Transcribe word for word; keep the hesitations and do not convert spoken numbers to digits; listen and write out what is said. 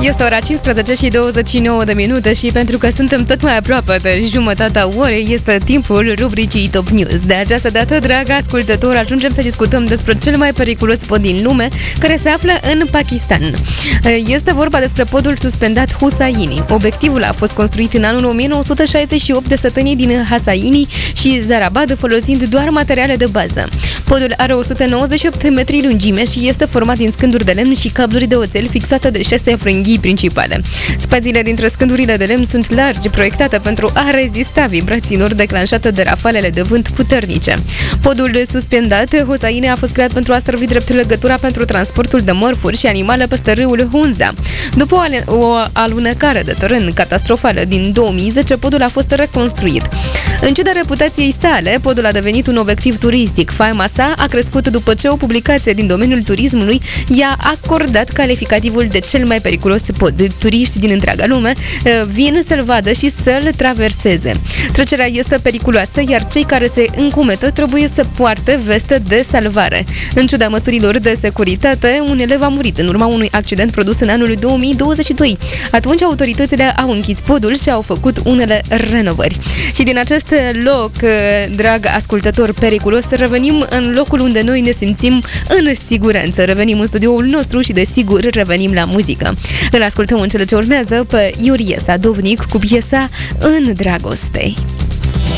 Este ora cincisprezece și douăzeci și nouă de minute și pentru că suntem tot mai aproape de jumătatea orei, este timpul rubricii Top News. De această dată, dragă ascultător, ajungem să discutăm despre cel mai periculos pod din lume, care se află în Pakistan. Este vorba despre podul suspendat Hussaini. Obiectivul a fost construit în anul o mie nouă sute șaizeci și opt de sătenii din Hussaini și Zarabad, folosind doar materiale de bază. Podul are o sută nouăzeci și opt metri lungime și este format din scânduri de lemn și cabluri de oțel fixate de șase frânghii principale. Spațiile dintre scândurile de lemn sunt largi, proiectate pentru a rezista vibrațiilor declanșate de rafalele de vânt puternice. Podul suspendat Hussaini a fost creat pentru a servi drept legătura pentru transportul de mărfuri și animale peste râul Hunza. După o alunecare de teren catastrofală din două mii zece, podul a fost reconstruit. În ciuda reputației sale, podul a devenit un obiectiv turistic. Faima sa a crescut după ce o publicație din domeniul turismului i-a acordat calificativul de cel mai periculos pod. Turiști din întreaga lume vin să-l vadă și să-l traverseze. Trecerea este periculoasă, iar cei care se încumetă trebuie să poarte veste de salvare. În ciuda măsurilor de securitate, un elev a murit în urma unui accident produs în anul două mii douăzeci și doi. Atunci autoritățile au închis podul și au făcut unele renovări. Și din acest loc, drag ascultător periculos, revenim în locul unde noi ne simțim în siguranță. Revenim în studioul nostru și desigur revenim la muzică. Îl ascultăm în cele ce urmează pe Iurie Sadovnic cu piesa În dragoste.